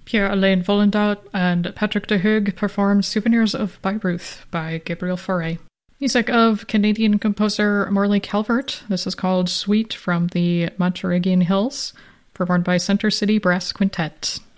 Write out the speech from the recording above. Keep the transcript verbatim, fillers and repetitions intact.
Pierre-Alain Volendat and Patrick de Hooge performed Souvenirs of Bayreuth by Gabriel Fauré. Music of Canadian composer Morley Calvert. This is called Suite from the Montaragin Hills, performed by Center City Brass Quintet.